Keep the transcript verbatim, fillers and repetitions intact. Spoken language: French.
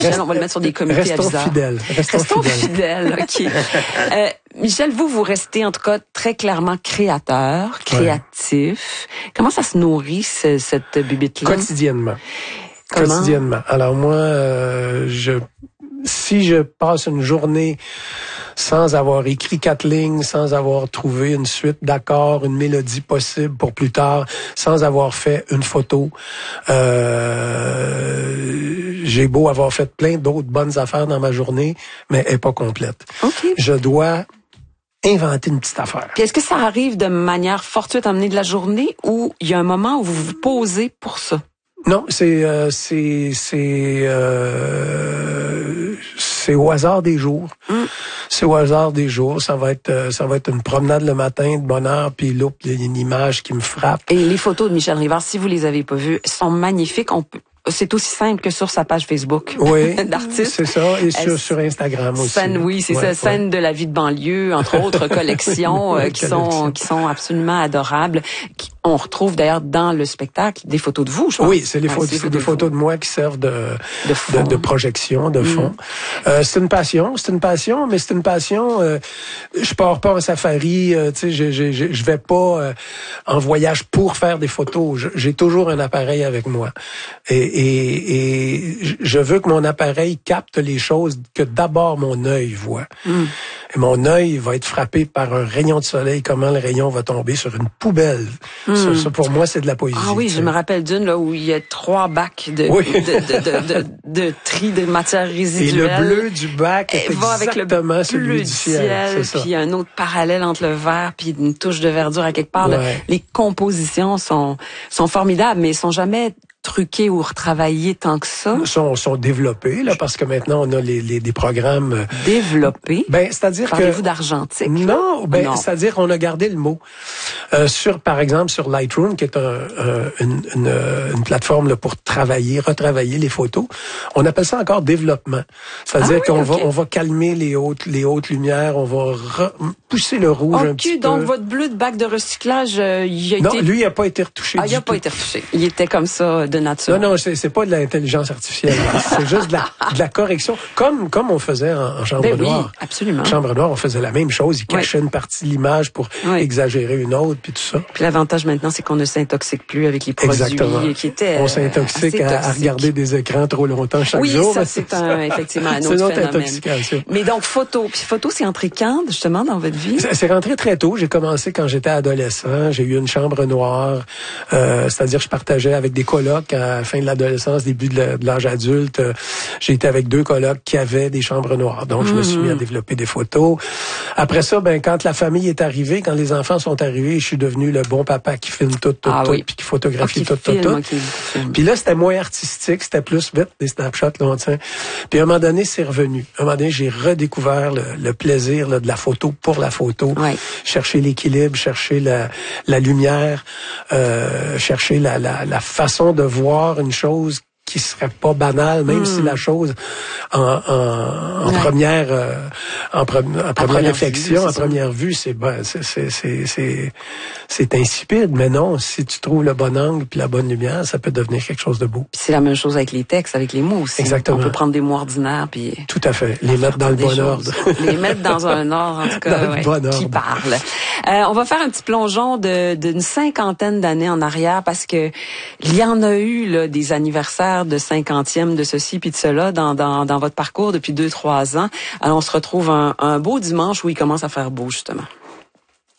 Michel, on va le mettre sur des comités Restons aviseurs. fidèles. Restons, Restons fidèles. fidèles, OK. euh, Michel, vous, vous restez en tout cas très clairement créateur, créatif. Ouais. Comment ça se nourrit, ce, cette bibite-là? Quotidiennement. Comment? Quotidiennement. Alors moi, euh, je si je passe une journée sans avoir écrit quatre lignes, sans avoir trouvé une suite d'accords, une mélodie possible pour plus tard, sans avoir fait une photo, euh, j'ai beau avoir fait plein d'autres bonnes affaires dans ma journée, mais elle n'est pas complète. Okay. Je dois inventer une petite affaire. Puis est-ce que ça arrive de manière fortuite à mener de la journée ou il y a un moment où vous vous posez pour ça? Non, c'est euh, c'est c'est euh, c'est au hasard des jours. Mm. C'est au hasard des jours. Ça va être euh, ça va être une promenade le matin de bonne heure, puis là, il y a une image qui me frappe. Et les photos de Michel Rivard, si vous les avez pas vues, sont magnifiques. On peut C'est aussi simple que sur sa page Facebook oui, d'artiste. C'est ça, et sur, sur Instagram aussi. Scène, oui, c'est ouais, ça, scène ouais. de la vie de banlieue, entre autres collections euh, qui collection. sont qui sont absolument adorables. Qui, on retrouve d'ailleurs dans le spectacle des photos de vous, je pense. Oui, c'est les ouais, photos, c'est c'est des de photos de moi qui servent de de, fond. de, de projection, de fond. Mm. Euh, c'est une passion, c'est une passion, mais c'est une passion. Euh, je pars pas en safari, euh, tu sais, je, je, je, je vais pas euh, en voyage pour faire des photos. Je, j'ai toujours un appareil avec moi, et, et, et je veux que mon appareil capte les choses que d'abord mon œil voit. Mm. Et mon œil va être frappé par un rayon de soleil, comment le rayon va tomber sur une poubelle. Mm. Ça, ça, pour moi, c'est de la poésie. Ah oui, t'sais. Je me rappelle d'une là où il y a trois bacs de oui. de, de, de, de, de tri de matière résiduelle. Et le bleu du bac est va exactement avec le celui bleu du ciel. ciel puis un autre parallèle entre le vert puis une touche de verdure à quelque part. Ouais. Là, les compositions sont sont formidables, mais ils sont jamais truqués ou retravaillés tant que ça. Sont sont développés là parce que maintenant on a les, les des programmes développés. Ben c'est-à-dire que parlez-vous d'argentique? Non, ben non. c'est-à-dire qu'on a gardé le mot euh, sur par exemple sur Lightroom qui est un, un une, une une plateforme là, pour travailler, retravailler les photos. On appelle ça encore développement. C'est-à-dire ah, oui, qu'on okay. va on va calmer les hautes les hautes lumières, on va re- pousser le rouge okay, un petit donc peu. votre bleu de bac de recyclage euh, il a non, été lui il a pas été retouché ah, du il a tout. pas été retouché. Il était comme ça de nature. Non, non, c'est, c'est pas de l'intelligence artificielle. C'est juste de la, de la correction, comme comme on faisait en, en chambre ben noire. Oui, absolument. En chambre noire, on faisait la même chose. Il cachait oui. une partie de l'image pour oui. exagérer une autre, puis tout ça. Puis l'avantage maintenant, c'est qu'on ne s'intoxique plus avec les produits Exactement. qui étaient on s'intoxique à, à regarder des écrans trop longtemps chaque oui, jour. Oui, ça c'est un, effectivement un autre, c'est une autre phénomène. Intoxication. Mais donc photo, puis photo, c'est entré quand justement dans votre vie? C'est, c'est rentré très tôt. J'ai commencé quand j'étais adolescent. J'ai eu une chambre noire, euh, c'est-à-dire je partageais avec des colocs à la fin de l'adolescence, début de l'âge adulte. J'ai été avec deux colocs qui avaient des chambres noires. Donc, je mm-hmm. me suis mis à développer des photos. Après ça, ben quand la famille est arrivée, quand les enfants sont arrivés, je suis devenu le bon papa qui filme tout, tout, ah, tout, oui. puis qui photographie ah, tout, filme, tout, tout. Okay, puis là, c'était moins artistique, c'était plus vite des snapshots, là, tiens. Puis à un moment donné, c'est revenu. À un moment donné, j'ai redécouvert le, le plaisir là, de la photo pour la photo. Ouais. Chercher l'équilibre, chercher la, la lumière, euh, chercher la, la, la façon de voir une chose qui serait pas banal, même mm. si la chose en, en, en ouais. première euh, en, pre, en première, première réflexion, vue, en première vue, c'est ben, c'est c'est c'est c'est c'est insipide, mais non, si tu trouves le bon angle puis la bonne lumière, ça peut devenir quelque chose de beau. Puis c'est la même chose avec les textes, avec les mots aussi. Exactement. On peut prendre des mots ordinaires puis tout à fait, les mettre dans le bon ordre. Les mettre dans un ordre en tout cas dans ouais, le bon ordre. Qui parle. Euh, on va faire un petit plongeon de d'une cinquantaine d'années en arrière parce que il y en a eu là des anniversaires de cinquantième de ceci puis de cela dans, dans, dans votre parcours depuis deux, trois ans. Alors, on se retrouve un, un beau dimanche où il commence à faire beau, justement.